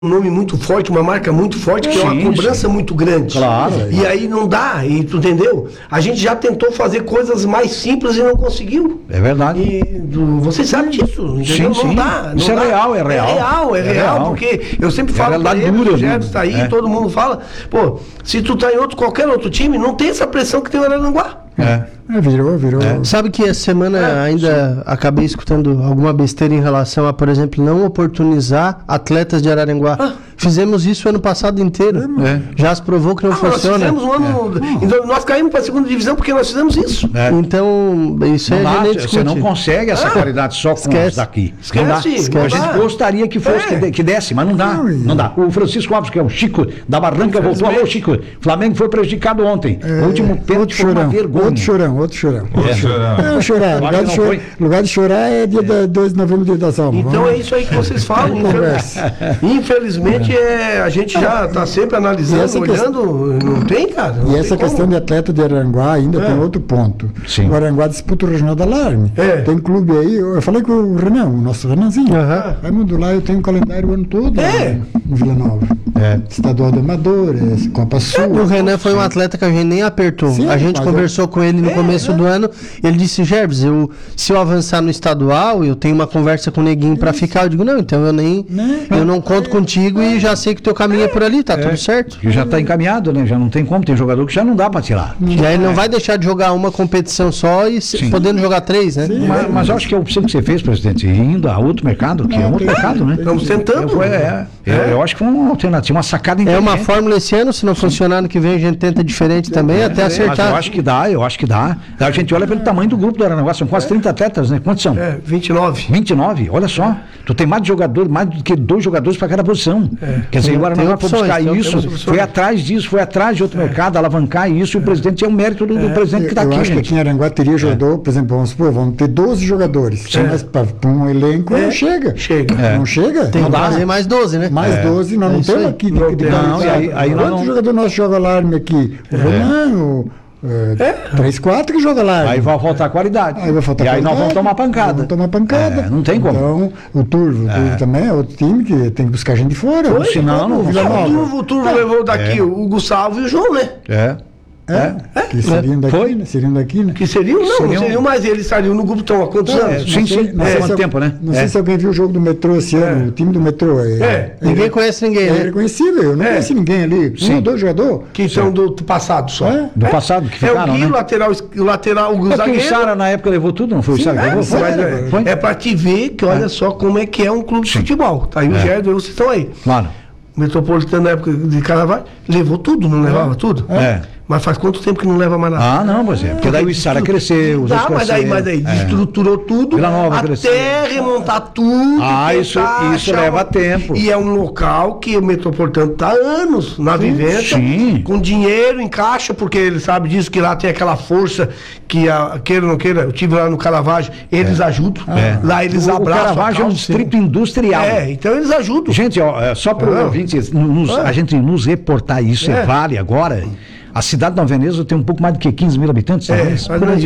um nome muito forte, uma marca muito forte, que é uma cobrança muito grande. Claro. E aí não dá, e tu entendeu? A gente já tentou fazer coisas mais simples e não conseguiu. É verdade. E você sabe disso, entendeu? Sim, não sim. dá. Não Isso dá. é real, é real. É real, porque eu sempre falo pra ele, o Gerson tá aí, todo mundo fala, pô, se tu tá em qualquer outro time, não tem essa pressão que tem o Araranguá. Virou. Sabe que essa semana ainda acabei escutando alguma besteira em relação a, por exemplo, não oportunizar atletas de Araranguá. Fizemos isso ano passado inteiro. Já se provou que não funciona. Nós fizemos então, nós caímos para a segunda divisão porque nós fizemos isso. Então, isso não é dá, você não consegue essa qualidade só com os daqui. Esquece. A gente gostaria que fosse, que desse, mas não dá. Não dá. O Francisco Alves, que é o Chico da Barranca, voltou. Alô, Chico. O Flamengo foi prejudicado ontem. O último pênalti foi uma vergonha. Outro chorão. Chorar. Lugar de chorar é dia 2 de novembro, dia das almas. Então é isso aí que vocês falam. Infelizmente, a gente já está sempre analisando, olhando, não tem, cara. E essa questão de atleta de Araranguá ainda tem outro ponto. Sim. O Araranguá disputa o Regional da Alarme. Tem clube aí, eu falei com o Renan, o nosso Renanzinho. Raimundo, lá eu tenho um calendário o ano todo em Vila Nova. Estadual de Amadores, Copa Sul. O Renan foi um atleta que a gente nem apertou. Sim, a gente conversou com ele no começo do ano. Ele disse, Gerves, se eu avançar no estadual, eu tenho uma conversa com o Neguinho para ficar. Eu digo, não, então eu não conto contigo e já sei que o teu caminho é por ali, tá tudo certo. E já está encaminhado, né? Já não tem como, tem jogador que já não dá para tirar. E aí ele não vai deixar de jogar uma competição só e podendo jogar 3, né? Mas eu acho que a opção que você fez, presidente, indo a outro mercado, que é outro mercado, né? Estamos tentando. Eu acho que foi uma alternativa, uma sacada inteligente. É uma fórmula esse ano, se não funcionar no que vem, a gente tenta diferente também, até acertar. Mas eu acho que dá. A gente olha pelo tamanho do grupo do Araranguá, são quase 30 atletas, né? Quantos são? 29. 29, olha só. Tu tem mais do que 2 jogadores para cada posição. Quer dizer, o Araranguá foi buscar isso, foi atrás disso, foi atrás de outro mercado, alavancar isso, e o presidente é o mérito do presidente que está aqui. Eu acho que aqui em Araranguá teria jogador, por exemplo, vamos supor, vamos ter 12 jogadores. Mas para um elenco não chega. Não chega? Tem que fazer mais 12, né? Mais 12, nós não temos aqui. Quantos jogadores nós jogam alarme aqui? O Renan, 3, 4 que joga lá. Aí vai faltar qualidade. Aí nós vamos tomar pancada. Não tem como. Então, o Turvo também é outro time que tem que buscar gente de fora. Senão, não. O Turvo levou daqui o Gustavo e o João, né? Que seriam daqui, né? Que seriam, não seriam, mas eles estariam no grupo estão há quantos anos? Sim. Quanto tempo, né? Não sei se alguém viu o jogo do metrô esse ano, o time do metrô. Ninguém conhece ninguém, É né? reconhecível, eu não conheci ninguém ali. Um ou 2 jogadores. Que são do passado só. Do passado que ficaram, o Gui, né? o lateral, o zagueiro. O Sara na época levou tudo, não foi o Sara que levou? É pra te ver que olha só como é que é um clube de futebol. Tá aí o Gerdo, vocês estão aí. Claro. O Metropolitano na época de Carnaval levou tudo, não levava tudo? Mas faz quanto tempo que não leva mais nada? Não, mas porque daí o Içara cresceu, os outros mas aí estruturou tudo até remontar tudo. Isso leva tempo. E é um local que o Metropolitano está há anos na vivência, com dinheiro em caixa, porque ele sabe disso, que lá tem aquela força que, queira ou não queira, eu estive lá no Caravaggio, eles ajudam. Lá eles abraçam. O Caravaggio é um distrito industrial. Então eles ajudam. Gente, só para o ouvinte, a gente nos reportar isso, vale agora. A cidade de Nova Veneza tem um pouco mais do que 15 mil habitantes, talvez.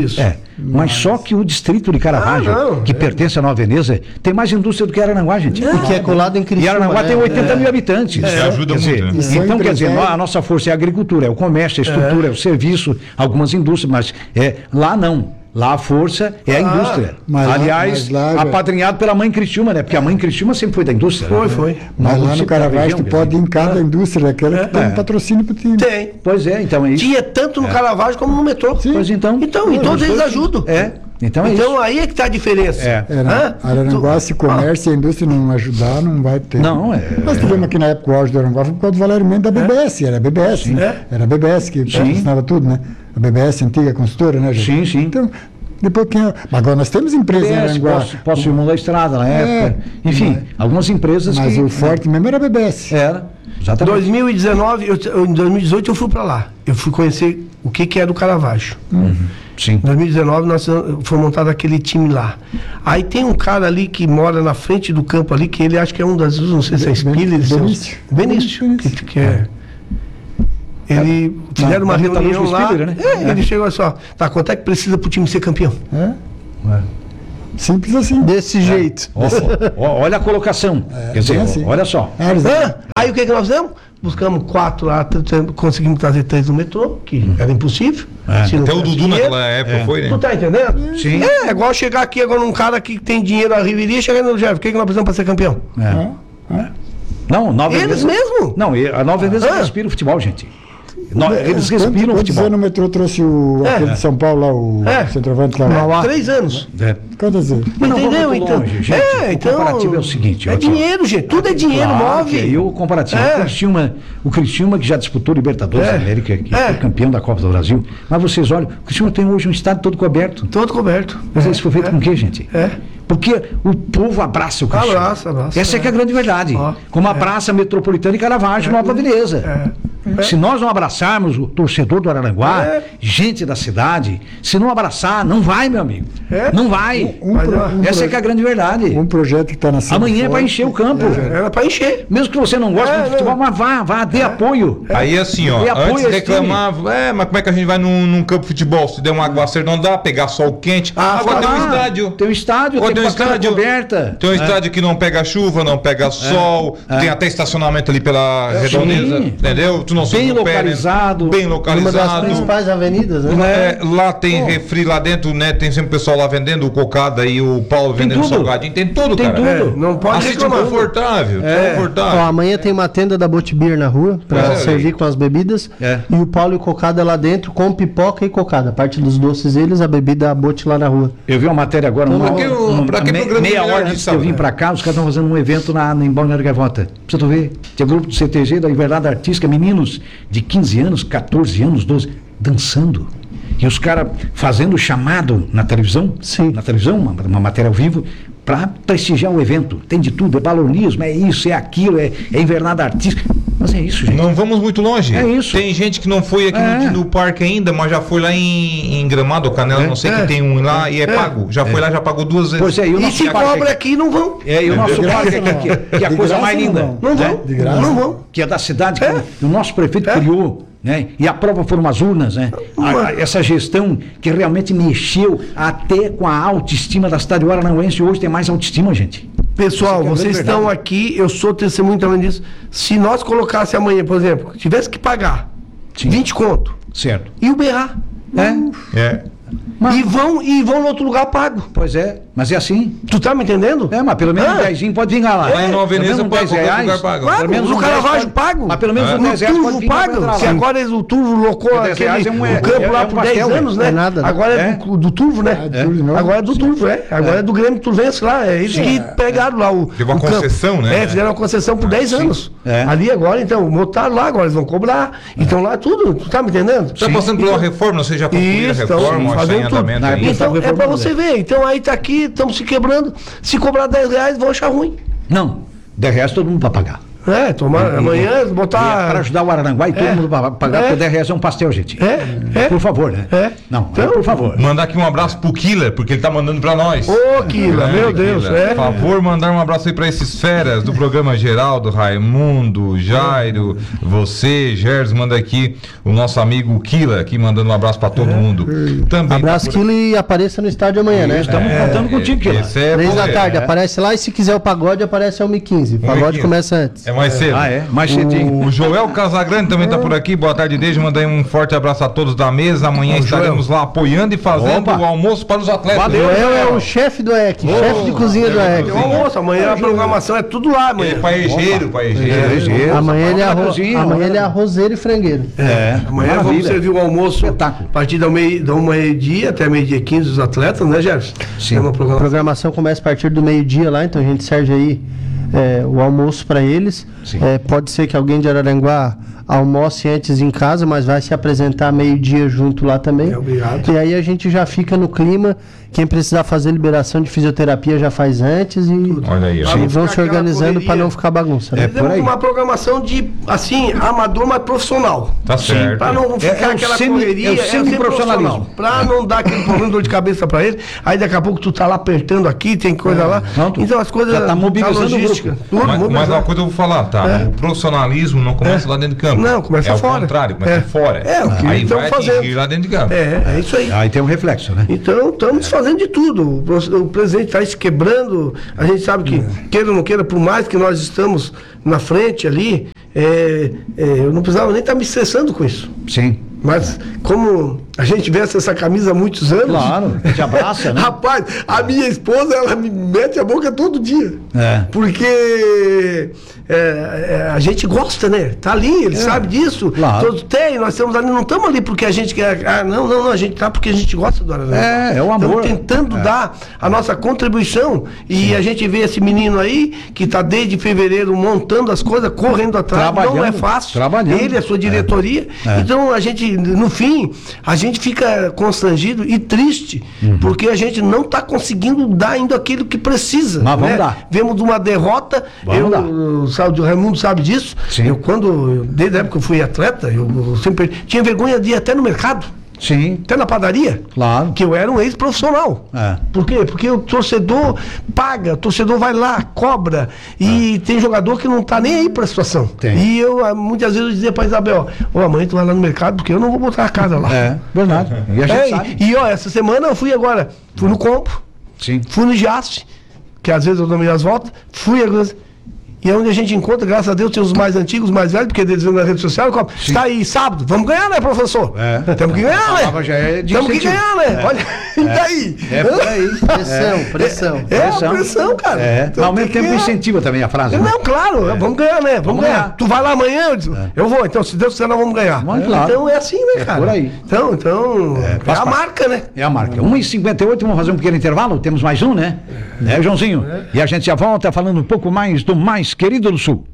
Mas só que o distrito de Caravaggio, que pertence a Nova Veneza, tem mais indústria do que Araranguá, gente. E que é colado em Criciúma. E Araranguá tem 80 mil habitantes. Isso ajuda muito, né? Então, quer dizer, a nossa força é a agricultura, é o comércio, é a estrutura, é o serviço, algumas indústrias, mas lá não. Lá a força é a indústria. Aliás, apadrinhado pela mãe Criciúma, né? Porque a mãe Criciúma sempre foi da indústria. Foi. Mas lá no Caravaggio tu pode ir em cada indústria, aquela que tem um patrocínio pro time. Tem. Pois é, então é isso. Tinha tanto no Caravaggio como no metrô. Pois então. Então, e todos eles ajudam. Então aí é que está a diferença. Araranguá, se o comércio e a indústria não ajudar, não vai ter. Nós tivemos aqui na época o auge do Araranguá, foi por causa do Valério Mendes da BBS. Era a BBS. Era a BBS que patrocinava tudo, né? A BBS, antiga consultora, né, gente? Sim. Então, depois agora nós temos empresas em Araranguá. Posso irmão da estrada na época. Enfim, algumas empresas. Mas o forte mesmo era a BBS. Era. Exatamente. 2019, em 2018 eu fui para lá. Eu fui conhecer o que era o Caravaggio. Sim. Em 2019 foi montado aquele time lá. Aí tem um cara ali que mora na frente do campo ali, que ele acha que é um das, não sei se é Spiller, Benício, que é. Ele fizeram uma reunião lá. Spiller, né? Ele chegou assim, quanto é que precisa pro time ser campeão? Simples assim. Desse jeito. Olha a colocação. Quer dizer, assim. Olha só. Aí o que nós fizemos? Buscamos 4 lá, conseguimos trazer 3 no metrô, que era impossível. Até o Dudu naquela época foi, né? Tu tá entendendo? Sim. É igual chegar aqui agora num cara que tem dinheiro, a Riveria, chegar no Jeff, o que nós precisamos para ser campeão? Não, Nova Eles Veneza. mesmo? Não, a Nova Veneza respira o futebol, gente. Eles respiram o Quantos futebol. anos o metrô trouxe aquele de São Paulo lá, o centroavante lá? 3 anos. Quantas vezes? Mas não Entendeu? vamos muito Então, longe, gente. então, o comparativo é o seguinte. É dinheiro, gente. Tudo é dinheiro, move. E o comparativo. O Criciúma, que já disputou Libertadores da América, que foi campeão da Copa do Brasil. Mas vocês olham, o Criciúma tem hoje um estádio todo coberto. Todo coberto. Mas isso foi feito com o quê, gente? Porque o povo abraça o Criciúma. Abraça. Essa é que é a grande verdade. Como abraça Metropolitana e Caravaggio, Nova Veneza. Se nós não abraçarmos o torcedor do Araranguá, gente da cidade, se não abraçar, não vai, meu amigo. Não vai. Essa é que é a grande verdade. Um projeto que está nascendo. Amanhã é para encher o campo. Era para encher. Mesmo que você não goste de futebol, mas vá, dê apoio. Aí assim, ó, antes reclamava, mas como é que a gente vai num campo de futebol? Se der um aguaceiro, não dá, pegar sol quente. Agora tem um estádio. Tem um estádio, tem um estádio coberta. Tem um estádio que não pega chuva, não pega sol, tem até estacionamento ali pela redondeza, entendeu? Tu não bem localizado. Bem localizado. Uma das principais avenidas, né? Lá tem refri lá dentro, né? Tem sempre o pessoal lá vendendo, o Cocada e o Paulo vendendo salgadinho. Tem tudo, cara. Tem tudo. Não pode reclamar. Confortável. Ó, amanhã tem uma tenda da Botbeer na rua para servir com as bebidas. E o Paulo e o Cocada lá dentro com pipoca e cocada. A parte dos doces eles, a bebida a Bote lá na rua. Eu vi uma matéria agora, meia hora antes que eu vim pra cá, os caras estão fazendo um evento em Balneário Gaivota. Pra tu ver, tinha grupo do CTG, da Invernada Artística, meninos de 15 anos, 14 anos, 12, dançando. E os caras fazendo chamado na televisão, na televisão, uma matéria ao vivo, para prestigiar o evento. Tem de tudo, é balonismo, é isso, é aquilo, é Invernada Artística. Mas é isso, gente. Não vamos muito longe. É isso. Tem gente que não foi aqui no parque ainda, mas já foi lá em Gramado, Canela, não sei que tem um lá e é pago. Já foi lá, já pagou 2 vezes. Pois é, e se cobra aqui, não vão. E o nosso parque aqui, que é a coisa mais linda. Não vão. Não vão. Que é da cidade que o nosso prefeito criou. Né? E a prova foram as urnas, né? Essa gestão que realmente mexeu até com a autoestima da cidade araranguense. Hoje tem mais autoestima, gente. Pessoal, vocês estão aqui, eu sou testemunho também disso. Se nós colocasse amanhã, por exemplo, tivesse que pagar 20 conto. Certo. E o berrar. E vão no outro lugar pago. Pois é, mas é assim. Tu tá me entendendo? Mas pelo menos um 10 pode vingar lá. Lá em Nova Veneza pode R$10. Pelo menos no Caravaggio pago. Mas pelo menos um no Turvo pago. Se agora o Turvo locou o campo lá por 10 anos, né? Agora é do Turvo, né? Agora é do Turvo, agora é do Grêmio Turvense lá. É eles que pegaram lá o Teve uma concessão, né? Fizeram uma concessão por 10 anos. Ali agora, então, montaram lá, agora eles vão cobrar. Então lá tudo, tu tá me entendendo? Você tá passando por uma reforma, você já concluiu a reforma, está em andamento aí. Então é pra você ver. Então aí tá aqui, estamos se quebrando. Se cobrar R$10, vão achar ruim. Não, R$10 todo mundo vai pagar. Tomar amanhã, botar. Para ajudar o Araranguá e todo mundo vai pagar, porque R$10 é um pastel, gente. Por favor, né? Não, então, por favor. Mandar aqui um abraço pro Killer, porque ele tá mandando pra nós. Ô, Killer, meu Deus. Por favor, mandar um abraço aí pra esses feras do programa Geraldo, Raimundo, Jairo, você, Gers, manda aqui o nosso amigo Killer aqui, mandando um abraço pra todo mundo. Também abraço, Killer, e apareça no estádio amanhã, né? Estamos contando contigo, Killer. 3 da tarde, aparece lá, e se quiser o pagode, aparece às 1h15. O pagode começa antes. Mais cedo. Mais cedinho. O Joel Casagrande também está por aqui. Boa tarde, desde. Manda aí um forte abraço a todos da mesa. Amanhã estaremos lá apoiando e fazendo o almoço para os atletas. Valeu, Joel é o chefe do EC, chefe de cozinha do EC. O almoço, amanhã a programação é tudo lá amanhã. Paejeiro. Amanhã ele é arrozeiro e frangueiro. Amanhã vamos servir o almoço a partir do meio-dia até meio-dia 15 os atletas, né, Jefferson? Sim. A programação começa a partir do meio-dia lá, então a gente serve aí o almoço para eles. Pode ser que alguém de Araranguá almoce antes em casa, mas vai se apresentar meio-dia junto lá também. Obrigado. E aí a gente já fica no clima. Quem precisar fazer liberação de fisioterapia já faz antes e vão se organizando para não ficar bagunça. Né? Temos uma programação de, assim, amador, mas profissional. Tá certo. Para não ficar aquela correria, sempre profissionalismo. Para não dar aquele problema de dor de cabeça para ele. Aí daqui a pouco tu tá lá apertando aqui, tem coisa lá. Então as coisas... Já tá mobilizando o grupo. lógica. Mas uma coisa eu vou falar, tá? O profissionalismo não começa lá dentro de campo. Não, começa fora. É o contrário, começa fora. O que aí estamos fazendo lá dentro de campo. É isso aí. Aí tem um reflexo, né? Então, estamos fazendo de tudo. O presidente está se quebrando. A gente sabe que, queira ou não queira, por mais que nós estamos na frente ali, eu não precisava nem estar me estressando com isso. Sim. Mas como a gente veste essa camisa há muitos anos... Claro, te abraça, né? Rapaz, a minha esposa, ela me mete a boca todo dia. Porque a gente gosta, né? Tá ali, ele sabe disso. Claro. Todos tem, nós estamos ali, não estamos ali porque a gente quer... não, a gente tá porque a gente gosta do Araranguá. É o amor. Estamos tentando dar a nossa contribuição. E a gente vê esse menino aí, que está desde fevereiro montando as coisas, correndo atrás. Não é fácil. Ele, a sua diretoria. Então, a gente, no fim, a gente fica constrangido e triste, porque a gente não está conseguindo dar ainda aquilo que precisa. Mas vamos dar. Vemos uma derrota, o Raimundo sabe disso. Sim. Desde a época que eu fui atleta, eu sempre tinha vergonha de ir até no mercado. Sim. Até na padaria. Claro. Que eu era um ex-profissional. Por quê? Porque o torcedor paga, o torcedor vai lá, cobra. E tem jogador que não está nem aí para a situação. Tem. E eu, muitas vezes, eu dizia para Isabel: amanhã tu vai lá no mercado, porque eu não vou botar a casa lá. Verdade. E a gente sabe. E essa semana eu fui no Compo. Sim. Fui no Giasse, que às vezes eu dou minhas voltas. E é onde a gente encontra, graças a Deus, tem os mais antigos, os mais velhos, porque eles vão na rede social. Está aí, sábado, vamos ganhar, né, professor? Temos que ganhar, né? Temos que ganhar, né? Olha, e daí? Por aí. Pressão. Pressão, cara. Então, ao mesmo tempo incentiva também a frase. Não, claro, vamos ganhar, né? Vamos ganhar. Tu vai lá amanhã? Eu vou, então, se Deus quiser, nós vamos ganhar. Claro. Então é assim, né, cara? Por aí. Então, é a marca, né? É a marca. 1h58, vamos fazer um pequeno intervalo? Temos mais um, né? Joãozinho? E a gente já volta falando um pouco mais do mais querido do Sul.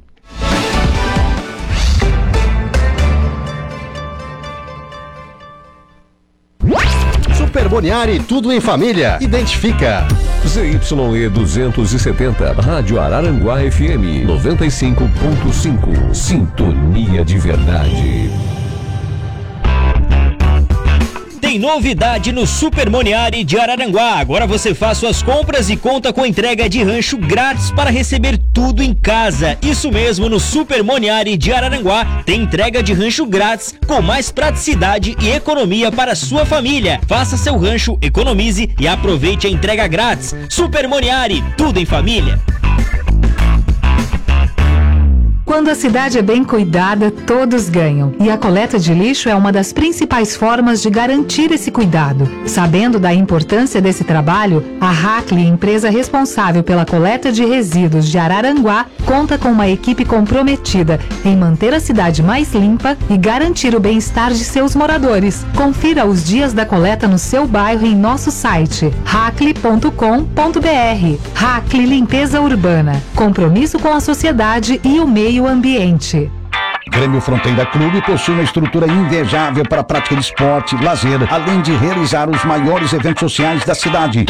Super Boniari, tudo em família. Identifica. ZYE 270, Rádio Araranguá FM 95.5. Sintonia de verdade. Tem novidade no Super Moniari de Araranguá. Agora você faz suas compras e conta com entrega de rancho grátis para receber tudo em casa. Isso mesmo, no Super Moniari de Araranguá tem entrega de rancho grátis com mais praticidade e economia para sua família. Faça seu rancho, economize e aproveite a entrega grátis. Super Moniari, tudo em família. Quando a cidade é bem cuidada, todos ganham. E a coleta de lixo é uma das principais formas de garantir esse cuidado. Sabendo da importância desse trabalho, a Hackley, empresa responsável pela coleta de resíduos de Araranguá, conta com uma equipe comprometida em manter a cidade mais limpa e garantir o bem-estar de seus moradores. Confira os dias da coleta no seu bairro em nosso site hackley.com.br. Hackley Limpeza Urbana. Compromisso com a sociedade e o meio ambiente. Grêmio Fronteira Clube possui uma estrutura invejável para a prática de esporte, lazer, além de realizar os maiores eventos sociais da cidade.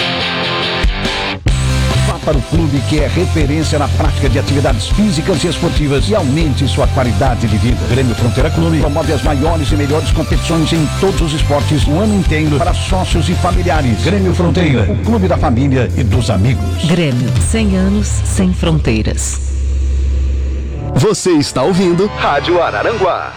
Vá para o clube que é referência na prática de atividades físicas e esportivas e aumente sua qualidade de vida. Grêmio Fronteira Clube promove as maiores e melhores competições em todos os esportes o ano inteiro para sócios e familiares. Grêmio Fronteira, o clube da família e dos amigos. Grêmio, 100 anos sem fronteiras. Você está ouvindo Rádio Araranguá.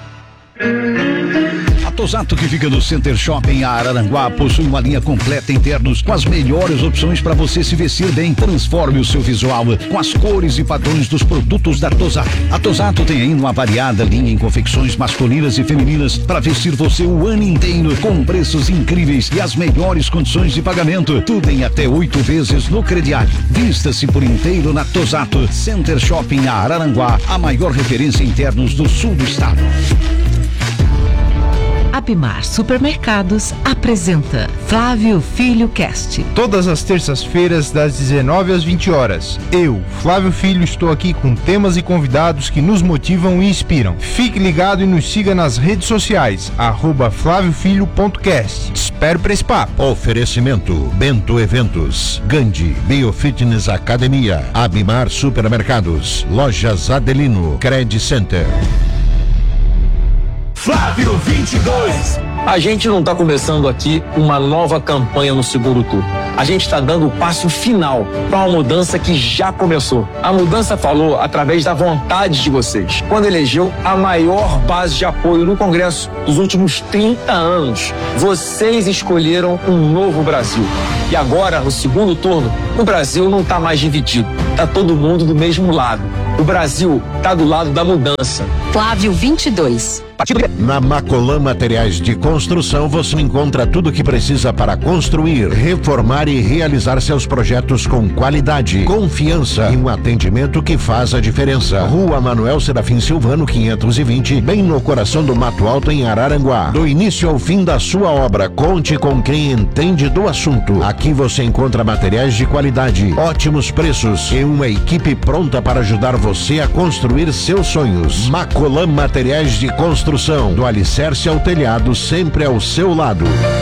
A Tosato, que fica no Center Shopping Araranguá, possui uma linha completa em ternos com as melhores opções para você se vestir bem. Transforme o seu visual com as cores e padrões dos produtos da Tosato. A Tosato tem ainda uma variada linha em confecções masculinas e femininas para vestir você o ano inteiro com preços incríveis e as melhores condições de pagamento. Tudo em até 8 vezes no crediário. Vista-se por inteiro na Tosato. Center Shopping Araranguá, a maior referência em ternos do sul do estado. Apimar Supermercados apresenta Flávio Filho Cast. Todas as terças-feiras, das 19 às 20 horas. Eu, Flávio Filho, estou aqui com temas e convidados que nos motivam e inspiram. Fique ligado e nos siga nas redes sociais, @flaviofilho.cast. Espero para esse papo. Oferecimento: Bento Eventos, Gandhi, Biofitness Academia, Abimar Supermercados, Lojas Adelino, Credit Center. Flávio 22. A gente não está começando aqui uma nova campanha no Segundo Turno. A gente está dando o passo final para uma mudança que já começou. A mudança falou através da vontade de vocês, quando elegeu a maior base de apoio no Congresso dos últimos 30 anos. Vocês escolheram um novo Brasil. E agora, no segundo turno, o Brasil não está mais dividido. Está todo mundo do mesmo lado. O Brasil está do lado da mudança. Flávio 22. Na Macolan Materiais de Construção você encontra tudo o que precisa para construir, reformar e realizar seus projetos com qualidade, confiança e um atendimento que faz a diferença. Rua Manuel Serafim Silvano 520, bem no coração do Mato Alto, em Araranguá. Do início ao fim da sua obra, conte com quem entende do assunto. Aqui você encontra materiais de qualidade, ótimos preços e uma equipe pronta para ajudar você a construir seus sonhos. Macolan Materiais de Construção, do alicerce ao telhado, sempre ao seu lado.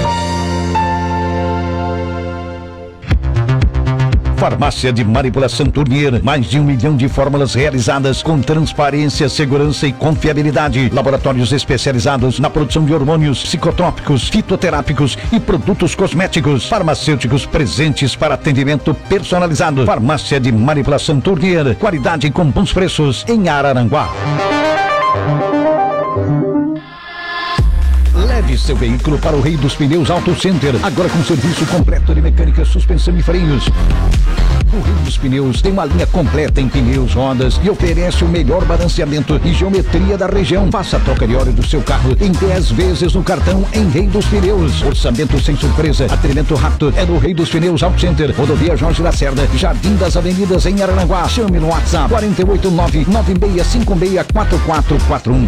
Farmácia de Manipulação Tournier, mais de 1 milhão de fórmulas realizadas com transparência, segurança e confiabilidade. Laboratórios especializados na produção de hormônios, psicotrópicos, fitoterápicos e produtos cosméticos. Farmacêuticos presentes para atendimento personalizado. Farmácia de Manipulação Tournier, qualidade com bons preços em Araranguá. Leve seu veículo para o Rei dos Pneus Auto Center, agora com serviço completo de mecânica, suspensão e freios. O Rei dos Pneus tem uma linha completa em pneus, rodas e oferece o melhor balanceamento e geometria da região. Faça a troca de óleo do seu carro em 10 vezes no cartão em Rei dos Pneus. Orçamento sem surpresa, atendimento rápido é no Rei dos Pneus Auto Center, Rodovia Jorge Lacerda, Jardim das Avenidas, em Araranguá. Chame no WhatsApp 489-9656-4441.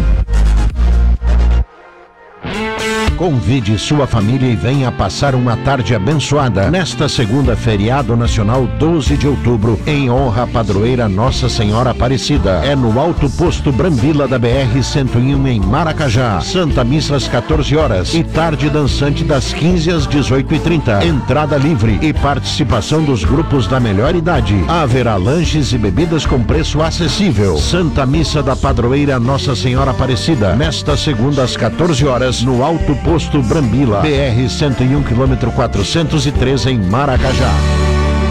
Convide sua família e venha passar uma tarde abençoada nesta segunda, feriado nacional 12 de outubro, em honra à padroeira Nossa Senhora Aparecida. É no Alto Posto Brambila da BR-101 em Maracajá. Santa Missa às 14 horas e tarde dançante das 15 às 18h30. Entrada livre e participação dos grupos da melhor idade. Haverá lanches e bebidas com preço acessível. Santa Missa da padroeira Nossa Senhora Aparecida, nesta segunda às 14 horas no Alto Posto Brambila, BR-101, quilômetro 403, em Maracajá.